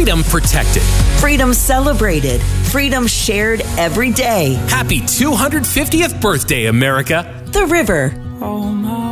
freedom protected. Freedom celebrated. Freedom shared every day. Happy 250th birthday, America. The River. Oh,